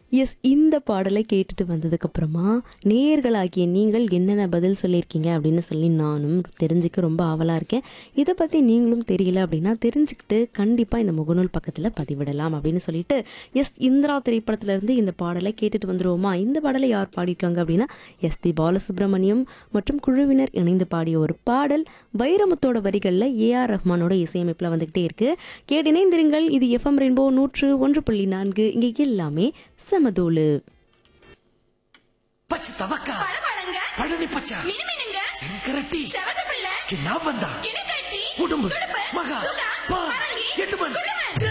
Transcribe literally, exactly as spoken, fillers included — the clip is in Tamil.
எஸ் இந்த பாடலை கேட்டுட்டு வந்ததுக்கப்புறமா நேயர்களாகிய நீங்கள் என்னென்ன பதில் சொல்லியிருக்கீங்க அப்படின்னு சொல்லி நானும் தெரிஞ்சுக்க ரொம்ப ஆவலாக இருக்கேன். இதை பற்றி நீங்களும் தெரியல அப்படின்னா தெரிஞ்சுக்கிட்டு கண்டிப்பாக இந்த முகநூல் பக்கத்தில் பதிவிடலாம் அப்படின்னு சொல்லிட்டு எஸ் இந்திரா திரைப்படத்திலேருந்து இந்த பாடலை கேட்டுட்டு வந்துடுவோமா. இந்த பாடலை யார் பாடியிருக்காங்க அப்படின்னா எஸ் தி பாலசுப்ரமணியம் மற்றும் குழுவினர் இணைந்து பாடிய ஒரு பாடல். வைரமுத்தோட வரிகளில் ஏஆர் ரஹ்மானோட இசையமைப்பில் வந்துக்கிட்டே இருக்குது. கேட்டினைந்திருங்கள். இது எஃப்எம் ரெயின்போ நூற்று ஒன்று புள்ளி நான்கு. இங்கே எல்லாமே சமதூளு. பச்சை தவக்கா பழனி பச்சை செங்கரட்டி கிண்ணா வந்தா உடும்பு மகா பா எட்டு மணி